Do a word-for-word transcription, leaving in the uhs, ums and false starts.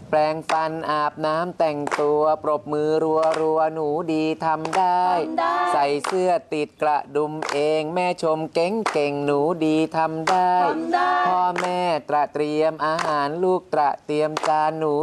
แปรงฟันอาบน้ำแต่งตัวปรบมือรัวรัวหนูดีทำได้ใส่เสื้อติดกระดุมเองแม่ชมเก่งเก่งหนูดีทำได้พ่อแม่ตระเตรียมอาหารลูกตระเตรียมจานหนู